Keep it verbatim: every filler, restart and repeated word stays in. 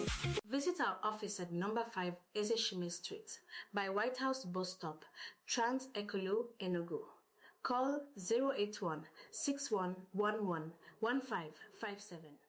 Visit our office at number five Ezeshime Street by White House Bus Stop, Trans Ekolo, Enugu. Call zero eight one, six one one one, one five five seven.